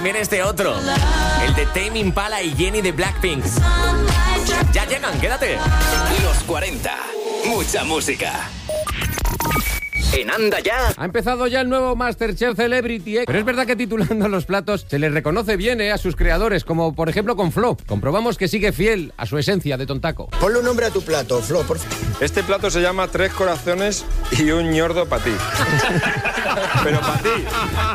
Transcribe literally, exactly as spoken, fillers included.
también este otro, el de Tame Impala y Jennie de Blackpink. Ya llegan, quédate. Los cuarenta, mucha música. En Anda Ya. Ha empezado ya el nuevo MasterChef Celebrity, ¿eh? Pero es verdad que titulando los platos se les reconoce bien, ¿eh? A sus creadores, como por ejemplo con Flo. Comprobamos que sigue fiel a su esencia de tontaco. Ponle un nombre a tu plato, Flo, por favor. Este plato se llama Tres corazones y un ñordo para ti. Pero para ti.